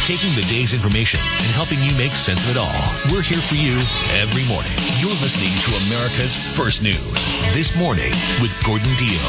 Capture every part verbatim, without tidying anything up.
taking the day's information and helping you make sense of it all. We're here for you every morning. You're listening to America's First News. This Morning with Gordon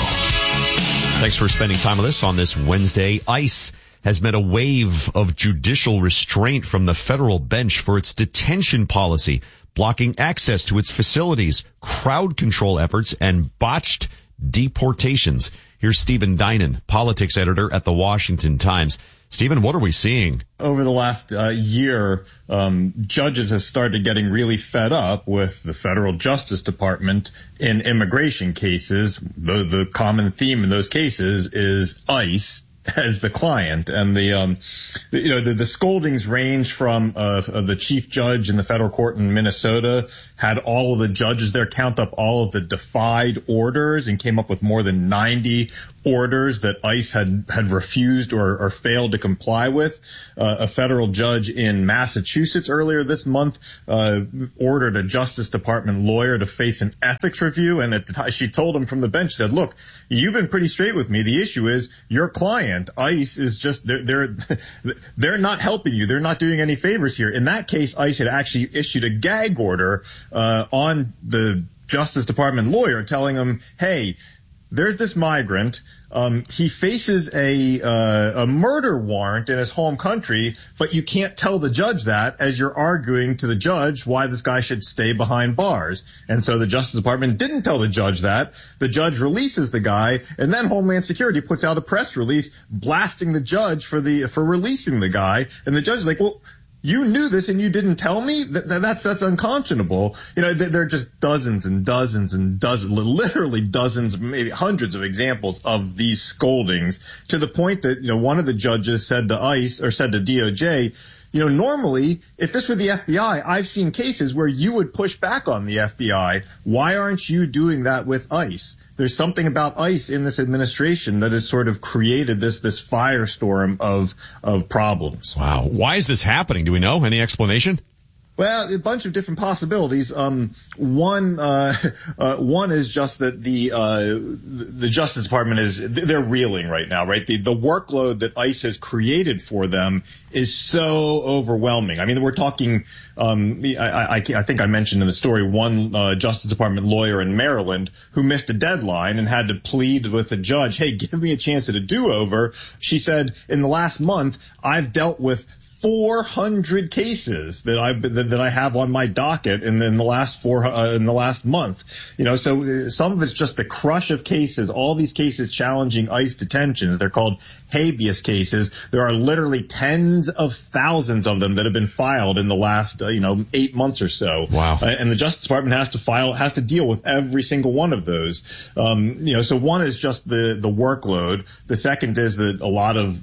Dio. Thanks for spending time with us on this Wednesday. ICE has met a wave of judicial restraint from the federal bench for its detention policy, blocking access to its facilities, crowd control efforts, and botched deportations. Here's Stephen Dinan, politics editor at the Washington Times. Stephen, what are we seeing? Over the last uh, year, um, judges have started getting really fed up with the federal Justice Department in immigration cases. The, the common theme in those cases is ICE as the client, and the um the, you know the, the scoldings range from uh, uh the chief judge in the federal court in Minnesota had all of the judges there count up all of the defied orders and came up with more than ninety orders that ICE had had refused or, or failed to comply with. Uh, a federal judge in Massachusetts earlier this month uh ordered a Justice Department lawyer to face an ethics review, and at the time she told him from the bench, said, "Look, you've been pretty straight with me. The issue is your client, ICE, is just they're they're they're not helping you. They're not doing any favors here." In that case, ICE had actually issued a gag order uh on the Justice Department lawyer, telling him, "Hey, there's this migrant. Um, he faces a uh, a murder warrant in his home country, but you can't tell the judge that as you're arguing to the judge why this guy should stay behind bars." And so the Justice Department didn't tell the judge that. The judge releases the guy, and then Homeland Security puts out a press release blasting the judge for the for releasing the guy. And the judge is like, "Well, you knew this and you didn't tell me? That, that's that's unconscionable." You know, there are just dozens and dozens and dozens, literally dozens, maybe hundreds of examples of these scoldings, to the point that, you know, one of the judges said to ICE, or said to D O J, "You know, normally, if this were the F B I, I've seen cases where you would push back on the F B I. Why aren't you doing that with ICE?" There's something about ICE in this administration that has sort of created this this firestorm of of problems. Wow. Why is this happening? Do we know? Any explanation? Well, a bunch of different possibilities. Um, one, uh, uh, one is just that the, uh, the Justice Department is, they're reeling right now, right? The, the workload that ICE has created for them is so overwhelming. I mean, we're talking, um, I, I, I think I mentioned in the story one, uh, Justice Department lawyer in Maryland who missed a deadline and had to plead with the judge, "Hey, give me a chance at a do-over." She said, "In the last month, I've dealt with four hundred cases that I that, that I have on my docket in, in the last four uh, in the last month." You know, so uh, some of it's just the crush of cases. All these cases challenging ICE detentions. They're called habeas cases. There are literally tens of thousands of them that have been filed in the last uh, you know eight months or so. Wow! Uh, and the Justice Department has to file has to deal with every single one of those. Um, you know, so one is just the the workload. The second is that a lot of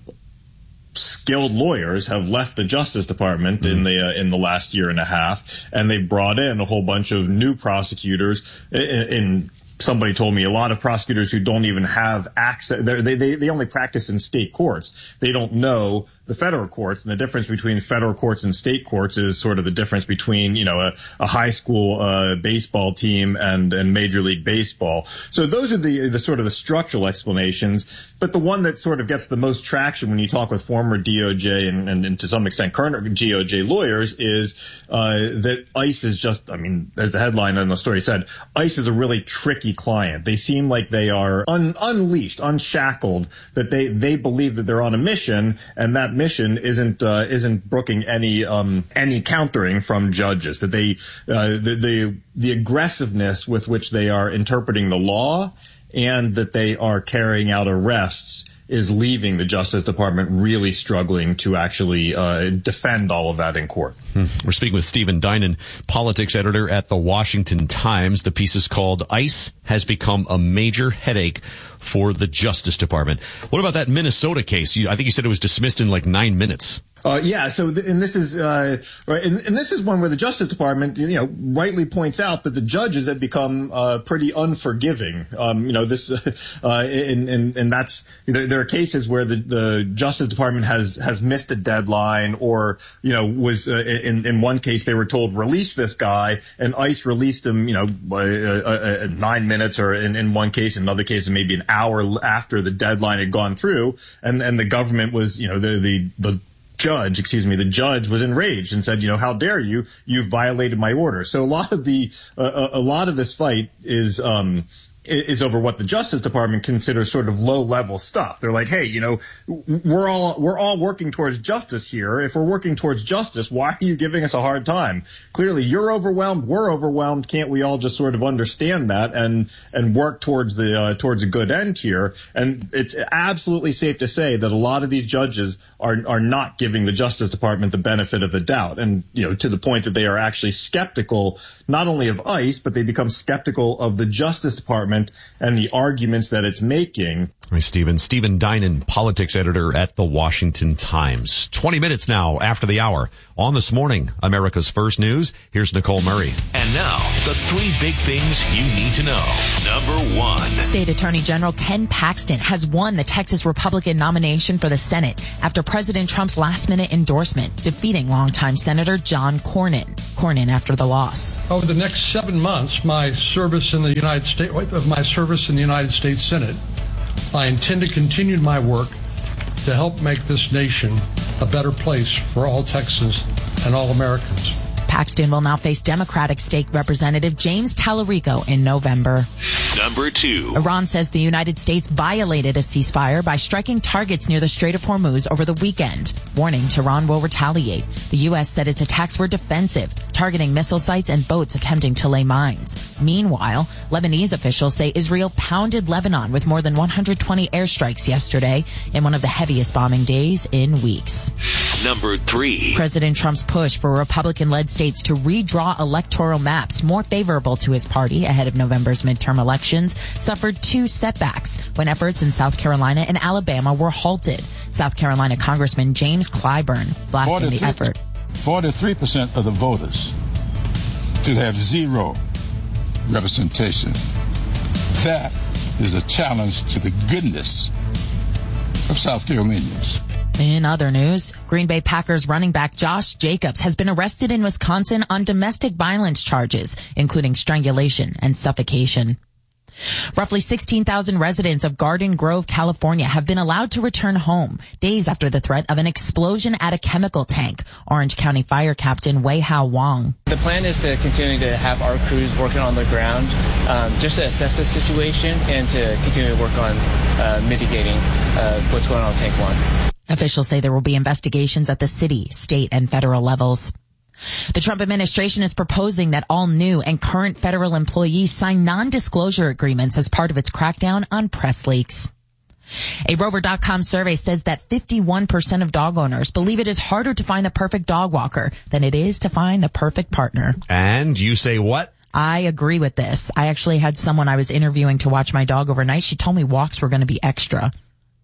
skilled lawyers have left the Justice Department mm-hmm. in the uh, in the last year and a half, and they brought in a whole bunch of new prosecutors. In, in somebody told me a lot of prosecutors who don't even have access. They they they only practice in state courts. They don't know the federal courts, and the difference between federal courts and state courts is sort of the difference between, you know, a, a high school uh, baseball team and, and Major League Baseball. So those are the, the sort of the structural explanations. But the one that sort of gets the most traction when you talk with former D O J and, and, and to some extent current D O J lawyers is uh, that ICE is just, I mean, as the headline on the story said, ICE is a really tricky client. They seem like they are un, unleashed, unshackled, that they, they believe that they're on a mission, and that mission isn't uh, isn't brooking any um, any countering from judges. That they uh, the, the the aggressiveness with which they are interpreting the law and that they are carrying out arrests is leaving the Justice Department really struggling to actually uh, defend all of that in court. Hmm. We're speaking with Stephen Dinan, politics editor at the Washington Times. The piece is called "ICE Has Become a Major Headache for the Justice Department." What about that Minnesota case? You, I think you said it was dismissed in like nine minutes. Uh, yeah. So, th- and this is, uh, right, and, and this is one where the Justice Department, you know, rightly points out that the judges have become, uh, pretty unforgiving. Um, you know, this, uh, and, and, and that's, there, there are cases where the, the Justice Department has, has missed a deadline or, you know, was, uh, in, in one case they were told, release this guy, and ICE released him, you know, uh, uh, uh, nine minutes or in, in one case, in another case, maybe an hour after the deadline had gone through, and, and the government was, you know, the, the, the, judge, excuse me, the judge was enraged and said, you know, how dare you? You've violated my order. So a lot of the, uh, a lot of this fight is, um, is over what the Justice Department considers sort of low-level stuff. They're like, hey, you know, we're all we're all working towards justice here. If we're working towards justice, why are you giving us a hard time? Clearly, you're overwhelmed. We're overwhelmed. Can't we all just sort of understand that and and work towards the uh, towards a good end here? And it's absolutely safe to say that a lot of these judges are are not giving the Justice Department the benefit of the doubt, and you know, to the point that they are actually skeptical not only of ICE, but they become skeptical of the Justice Department and the arguments that it's making. Hi, Stephen. Stephen Dinan, politics editor at the Washington Times. twenty minutes now after the hour. On This Morning, America's First News, here's Nicole Murray. And now, the three big things you need to know. Number one. State Attorney General Ken Paxton has won the Texas Republican nomination for the Senate after President Trump's last-minute endorsement, defeating longtime Senator John Cornyn. Cornyn after the loss. Over the next seven months, my service in the United States, of my service in the United States Senate, I intend to continue my work to help make this nation a better place for all Texans and all Americans. Paxton will now face Democratic State Representative James Tallarico in November. Number two. Iran says the United States violated a ceasefire by striking targets near the Strait of Hormuz over the weekend, warning Tehran will retaliate. The U S said its attacks were defensive, targeting missile sites and boats attempting to lay mines. Meanwhile, Lebanese officials say Israel pounded Lebanon with more than one hundred twenty airstrikes yesterday in one of the heaviest bombing days in weeks. Number three. President Trump's push for Republican-led states to redraw electoral maps more favorable to his party ahead of November's midterm elections suffered two setbacks when efforts in South Carolina and Alabama were halted. South Carolina Congressman James Clyburn blasting the effort. forty-three percent of the voters to have zero representation. That is a challenge to the goodness of South Carolinians. In other news, Green Bay Packers running back Josh Jacobs has been arrested in Wisconsin on domestic violence charges, including strangulation and suffocation. Roughly sixteen thousand residents of Garden Grove, California have been allowed to return home days after the threat of an explosion at a chemical tank. Orange County Fire Captain Wei Hao Wong. The plan is to continue to have our crews working on the ground um, just to assess the situation and to continue to work on uh, mitigating uh, what's going on with Tank one. Officials say there will be investigations at the city, state, and federal levels. The Trump administration is proposing that all new and current federal employees sign non-disclosure agreements as part of its crackdown on press leaks. A Rover dot com survey says that fifty-one percent of dog owners believe it is harder to find the perfect dog walker than it is to find the perfect partner. And you say what? I agree with this. I actually had someone I was interviewing to watch my dog overnight. She told me walks were going to be extra.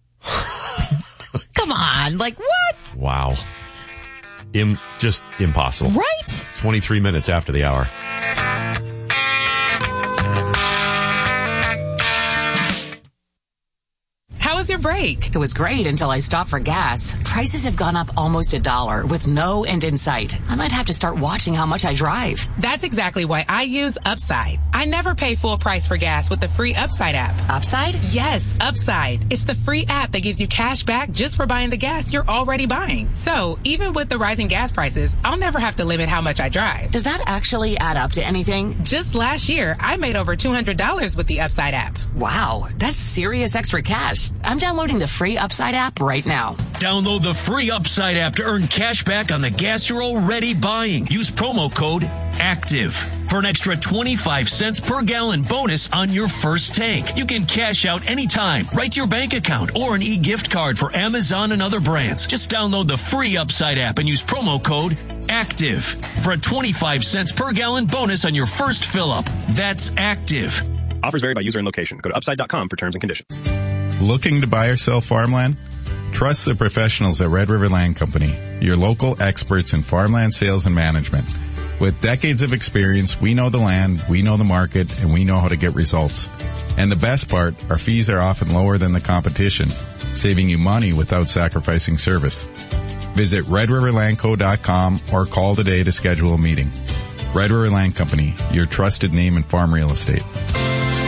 Come on, like what? Wow. Im- just impossible. Right? twenty-three minutes after the hour. How was your break? It was great until I stopped for gas. Prices have gone up almost a dollar with no end in sight. I might have to start watching how much I drive. That's exactly why I use Upside. I never pay full price for gas with the free Upside app. Upside? Yes, Upside. It's the free app that gives you cash back just for buying the gas you're already buying. So even with the rising gas prices, I'll never have to limit how much I drive. Does that actually add up to anything? Just last year, I made over two hundred dollars with the Upside app. Wow, that's serious extra cash. I'm downloading the free Upside app right now. Download the free Upside app to earn cash back on the gas you're already buying. Use promo code ACTIVE for an extra twenty-five cents per gallon bonus on your first tank. You can cash out anytime, right to your bank account, or an e-gift card for Amazon and other brands. Just download the free Upside app and use promo code ACTIVE for a twenty-five cents per gallon bonus on your first fill-up. That's ACTIVE. Offers vary by user and location. Go to upside dot com for terms and conditions. Looking to buy or sell farmland? Trust the professionals at Red River Land Company, your local experts in farmland sales and management. With decades of experience, we know the land, we know the market, and we know how to get results. And the best part, our fees are often lower than the competition, saving you money without sacrificing service. Visit red river land co dot com or call today to schedule a meeting. Red River Land Company, your trusted name in farm real estate.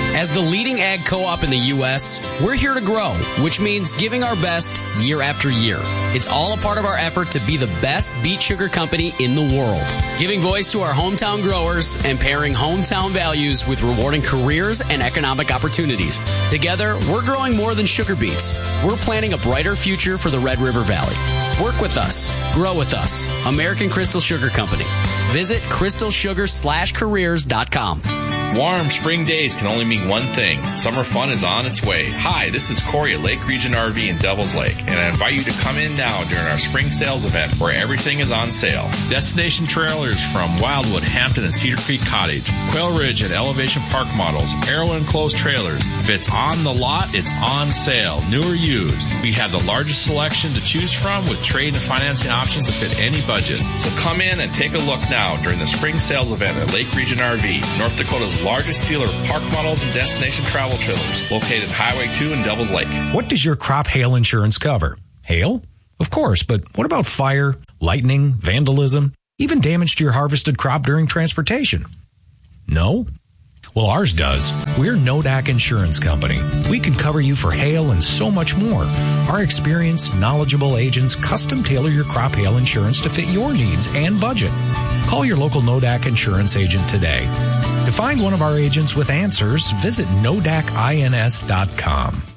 As the leading ag co-op in the U S, we're here to grow, which means giving our best year after year. It's all a part of our effort to be the best beet sugar company in the world, giving voice to our hometown growers and pairing hometown values with rewarding careers and economic opportunities. Together, we're growing more than sugar beets. We're planning a brighter future for the Red River Valley. Work with us. Grow with us. American Crystal Sugar Company. Visit crystal sugar slash careers dot com. Warm spring days can only mean one thing. Summer fun is on its way. Hi, this is Corey at Lake Region R V in Devils Lake, and I invite you to come in now during our spring sales event where everything is on sale. Destination trailers from Wildwood, Hampton, and Cedar Creek Cottage, Quail Ridge and Elevation Park models, Arrow enclosed trailers. If it's on the lot, it's on sale, new or used. We have the largest selection to choose from with trade and financing options to fit any budget. So come in and take a look now during the spring sales event at Lake Region R V, North Dakota's largest dealer of park models and destination travel trailers, located Highway two in Devils Lake. What does your crop hail insurance cover? Hail? Of course, but what about fire, lightning, vandalism, even damage to your harvested crop during transportation? No? Well, ours does. We're Nodak Insurance Company. We can cover you for hail and so much more. Our experienced, knowledgeable agents custom tailor your crop hail insurance to fit your needs and budget. Call your local Nodak Insurance agent today. To find one of our agents with answers, visit nodak ins dot com.